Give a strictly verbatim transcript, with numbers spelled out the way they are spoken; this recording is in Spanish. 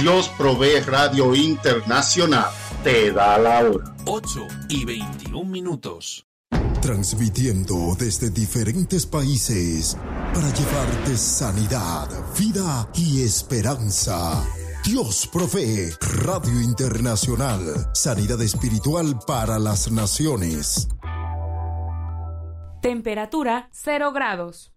Dios Provee Radio Internacional te da la hora. ocho y veintiún minutos. Transmitiendo desde diferentes países para llevarte sanidad, vida y esperanza. Dios Provee Radio Internacional. Sanidad espiritual para las naciones. Temperatura cero grados.